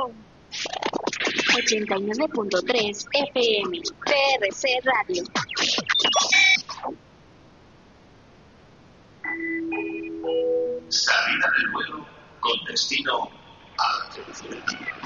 89.3 FM, PRC Radio. Salida del vuelo con destino a Algeciras.